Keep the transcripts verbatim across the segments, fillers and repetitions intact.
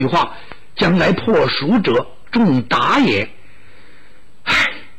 句话，将来破蜀者重达也。唉，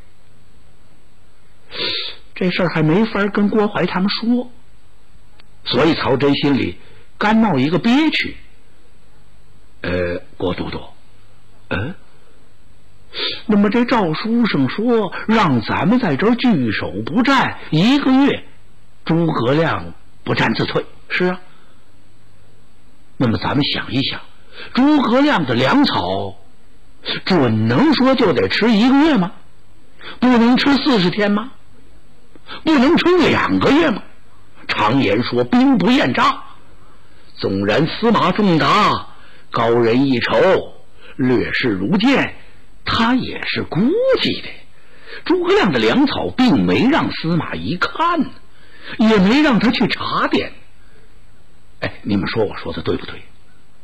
这事儿还没法跟郭槐他们说，所以曹真心里干冒一个憋屈。呃，郭都督，嗯，那么这赵书生说让咱们在这儿据守不战一个月，诸葛亮不战自退，是啊。那么咱们想一想，诸葛亮的粮草准能说就得吃一个月吗？不能吃四十天吗？不能吃两个月吗？常言说兵不厌诈，纵然司马仲达高人一筹，略视如剑，他也是估计的。诸葛亮的粮草并没让司马懿看，也没让他去查点。哎，你们说我说的对不对？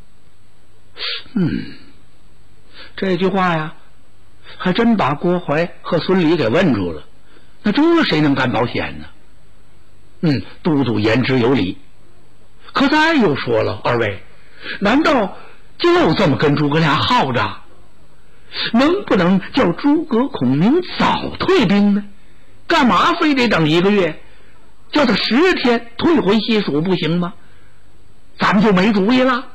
嗯，这句话呀，还真把郭槐和孙礼给问住了。那这谁能干保险呢？嗯，都督言之有理。可再又说了，二位，难道就这么跟诸葛亮耗着？能不能叫诸葛孔明早退兵呢？干嘛非得等一个月？叫他十天退回西蜀不行吗？咱们就没主意了。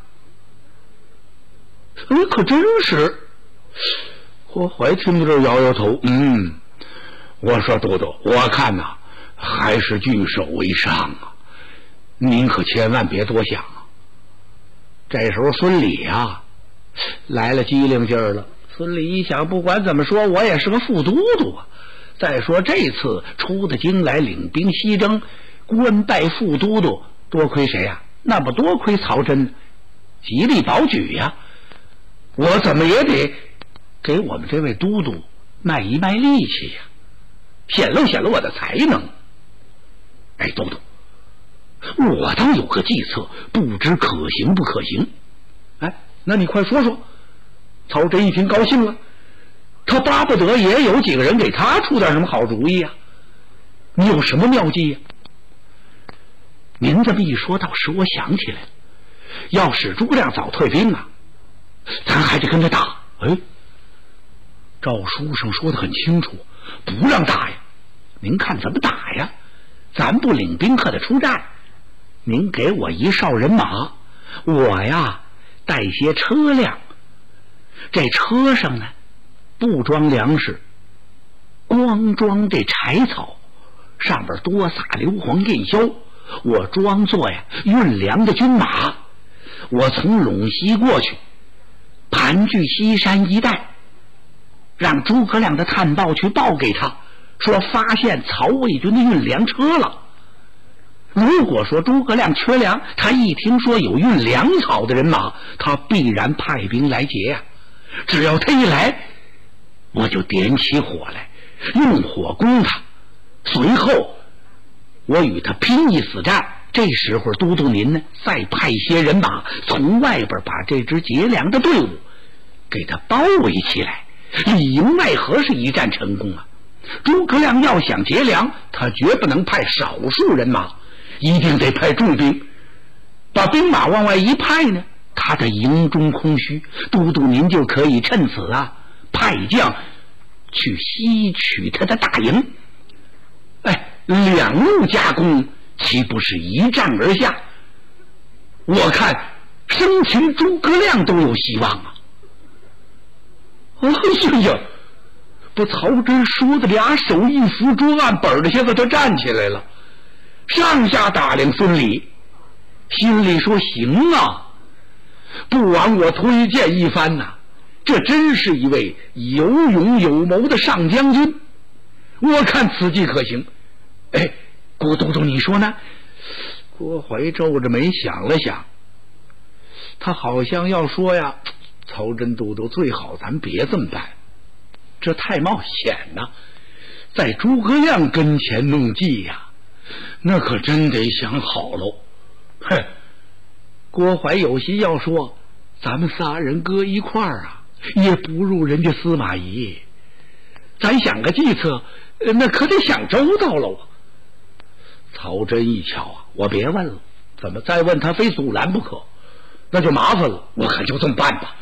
哎，可真是。郭槐听到这摇摇头，嗯，我说都督，我看呐、啊，还是据守为上啊。您可千万别多想啊。这时候孙礼啊来了机灵劲儿了。孙礼一想，不管怎么说我也是个副都督啊，再说这次出的京来领兵西征，官拜副都督，多亏谁呀、啊？那不多亏曹真极力保举呀、啊！我怎么也得给我们这位都督卖一卖力气呀、啊，显露显露我的才能。哎，都督，我倒有个计策，不知可行不可行。哎，那你快说说。曹真一听高兴了，他巴不得也有几个人给他出点什么好主意啊。你有什么妙计呀、啊？您这么一说，倒使我想起来了，要使诸葛亮早退兵啊，咱还得跟他打。哎，赵书生说得很清楚，不让打呀。您看怎么打呀？咱不领兵和他出战，您给我一哨人马，我呀带些车辆，这车上呢不装粮食，光装这柴草，上边多撒硫磺印硝，我装作呀运粮的军马，我从陇西过去，盘踞西山一带，让诸葛亮的探报去报给他，说发现曹魏军的运粮车了。如果说诸葛亮缺粮，他一听说有运粮草的人马，他必然派兵来劫呀、啊。只要他一来，我就点起火来，用火攻他，随后我与他拼一死战。这时候都督您呢，再派些人马从外边把这支劫粮的队伍给他包围起来，里应外合，是一战成功啊。诸葛亮要想劫粮，他绝不能派少数人马，一定得派重兵。把兵马往外一派呢，他的营中空虚，都督您就可以趁此啊派将去吸取他的大营。哎，两路夹攻，岂不是一战而下？我看生擒诸葛亮都有希望啊！哎呀，不，曹真说的俩手一扶桌案本的，现在他站起来了，上下打量孙礼，心里说行啊，不枉我推荐一番呐、啊，这真是一位有勇有谋的上将军，我看此计可行。哎，郭都督你说呢？郭槐皱着眉想了想，他好像要说呀，曹真都督最好咱别这么办，这太冒险了，在诸葛亮跟前弄计呀，那可真得想好喽。哼，郭槐有心要说，咱们仨人搁一块儿啊，也不如人家司马懿。咱想个计策，那可得想周到喽。曹真一瞧啊，我别问了，怎么再问他非阻拦不可。 那就麻烦了。我看就这么办吧。